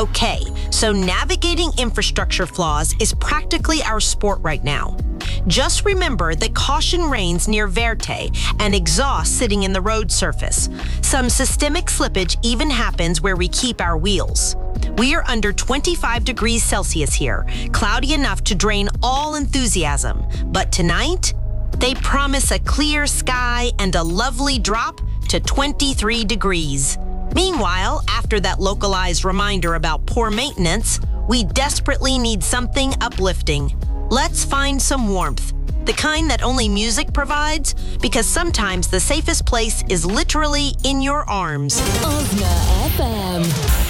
Okay, so navigating infrastructure flaws is practically our sport right now. Just remember that caution reigns near Verte and exhaust sitting in the road surface. Some systemic slippage even happens where we keep our wheels. We are under 25 degrees Celsius here, cloudy enough to drain all enthusiasm. But tonight, they promise a clear sky and a lovely drop to 23 degrees. Meanwhile, after that localized reminder about poor maintenance, we desperately need something uplifting. Let's find some warmth, the kind that only music provides, because sometimes the safest place is literally in your arms. Osna FM.